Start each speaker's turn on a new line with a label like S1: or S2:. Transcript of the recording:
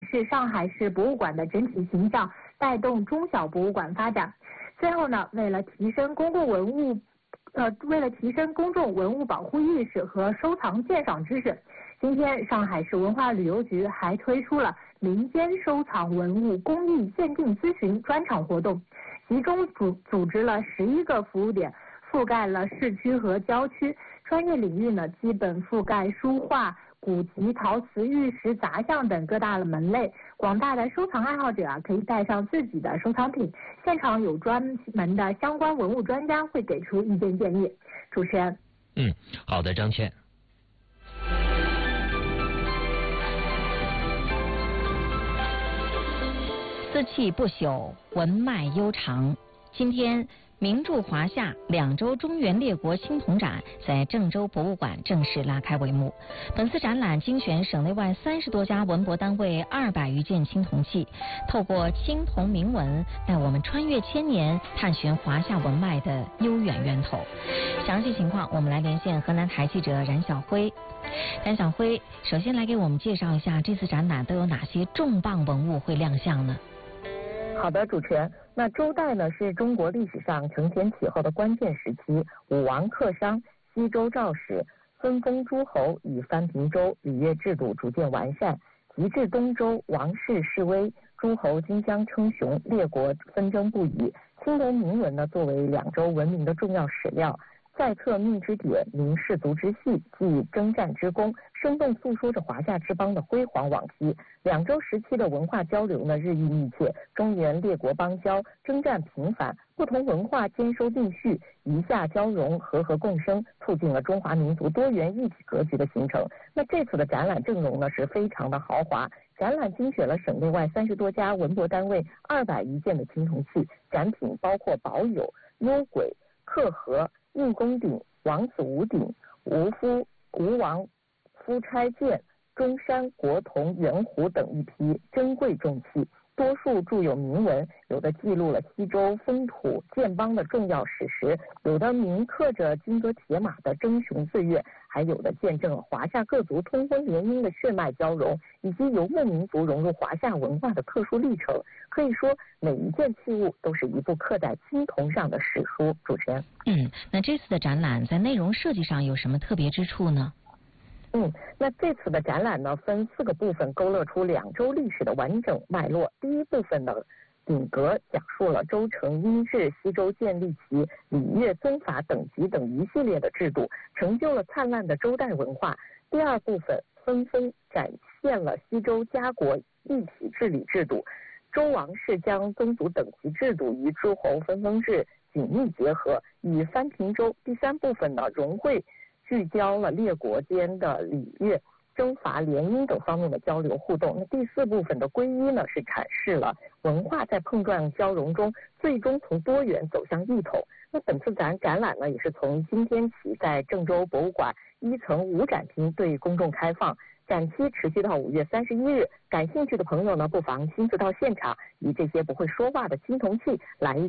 S1: 示上海市博物馆的整体形象，带动中小博物馆发展。最后呢，为了提升公众文物保护意识和收藏鉴赏知识，今天上海市文化旅游局还推出了民间收藏文物公益鉴定咨询专场活动，集中组织了11个服务点，覆盖了市区和郊区，专业领域呢基本覆盖书画、古籍、陶瓷、玉石、杂项等各大门类。广大的收藏爱好者可以带上自己的收藏品，现场有专门的相关文物专家会给出意见建议。主持人。
S2: 好的，张倩。
S3: 思气不朽，文脉悠长。今天，名著华夏2周中原列国青铜展在郑州博物馆正式拉开帷幕。本次展览精选省内外30多家文博单位200余件青铜器，透过青铜铭文，带我们穿越千年，探寻华夏文脉的悠远源头。详细情况，我们来连线河南台记者冉晓辉。冉晓辉，首先来给我们介绍一下这次展览都有哪些重磅文物会亮相呢？
S4: 好的，主持人。那周代呢是中国历史上承前启后的关键时期，武王克商，西周赵始，分封诸侯，以藩平州，礼乐制度逐渐完善。及至东周，王室式微，诸侯竞相称雄，列国纷争不已。青铜铭文呢作为2周文明的重要史料，在册命之典，明士族之系，记征战之功，生动诉说着华夏之邦的辉煌往昔。2周时期的文化交流呢日益密切，中原列国邦交，征战频繁，不同文化兼收并蓄，夷夏交融，和合共生，促进了中华民族多元一体格局的形成。那这次的展览阵容呢是非常的豪华，展览精选了省内外30多家文博单位200余件的青铜器，展品包括宝俑、幽簋、刻盒、应宫鼎、王子吴鼎、吴王夫差剑、中山国铜圆壶等一批珍贵重器，多数著有铭文，有的记录了西周封土建邦的重要史实，有的铭刻着金戈铁马的争雄岁月，还有的见证了华夏各族通婚联姻的血脉交融，以及游牧民族融入华夏文化的特殊历程。可以说，每一件器物都是一部刻在青铜上的史书。主持人。
S3: 那这次的展览在内容设计上有什么特别之处呢？
S4: 那这次的展览呢，分4个部分，勾勒出2周历史的完整脉络。第一部分呢，鼎革讲述了周成殷制，西周建立起礼乐宗法等级等一系列的制度，成就了灿烂的周代文化。第二部分分封展现了西周家国一体治理制度，周王室将宗族等级制度与诸侯分封制紧密结合，以藩平州。第3部分呢，聚焦了列国间的礼乐、征伐、联姻等方面的交流互动。那第4部分的归一呢，是阐释了文化在碰撞交融中，最终从多元走向一统。那本次展览呢，也是从今天起在郑州博物馆1层5展厅对公众开放，展期持续到5月31日。感兴趣的朋友呢，不妨亲自到现场，与这些不会说话的青铜器来一